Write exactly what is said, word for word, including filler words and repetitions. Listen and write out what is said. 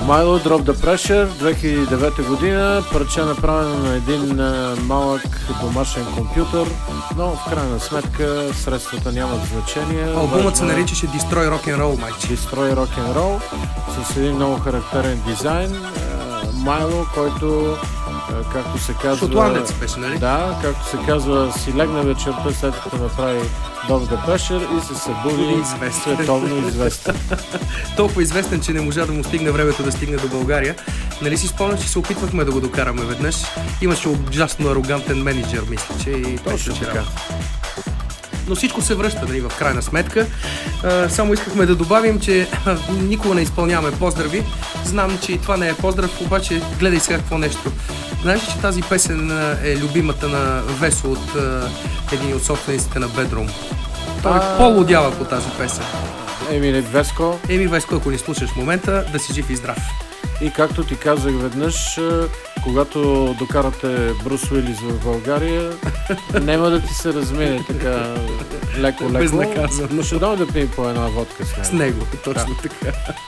Milo Drop the Pressure, две хиляди и девета година, парче направено на един а, малък домашен компютър, но в крайна сметка средствата нямат значение. Албумът се наричаше Destroy Rock'n'Roll, майче. Destroy Rock'n'Roll, с един много характерен дизайн. Майло, който, както се казва... Шотландец беше, нали? Да, както се казва, си легна вечерта, след като направи Drop the Pressure и се събуди световно известен. Толкова известен, че не можа да му стигне времето да стигне до България. Нали си спомняш, че се опитвахме да го докараме веднъж. Имаше ужасно арогантен менеджер, мисля, че и точно така. Но всичко се връща, нали, в крайна сметка. А, само искахме да добавим, че а, никога не изпълняваме поздрави. Знам, че и това не е поздрав, обаче гледай сега какво нещо. Знаеш ли, че тази песен е любимата на Весо от а, един от собствениците на Bedroom? Той а... по-лудява по тази песен. Еми, Веско. Еми, Веско, ако ни слушаш в момента, да си жив и здрав. И както ти казах веднъж, когато докарате Брус Уилис в България, няма да ти се размине така леко-леко. Безнаказано. Ще дойде да пием по една водка с него. С него, точно да. Така.